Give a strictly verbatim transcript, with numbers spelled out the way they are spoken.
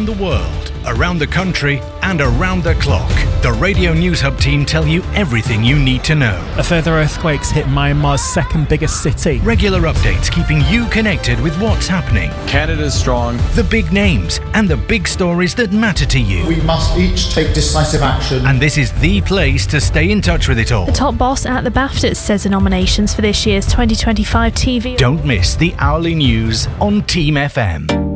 around the world, around the country, and around the clock. The Radio News Hub team tell you everything you need to know. A further earthquake's hit Myanmar's second biggest city. Regular updates keeping you connected with what's happening. Canada's strong. The big names and the big stories that matter to you. We must each take decisive action. And this is the place to stay in touch with it all. The top boss at the BAFTAs says the nominations for this year's twenty twenty-five T V. Don't miss the hourly news on Team F M.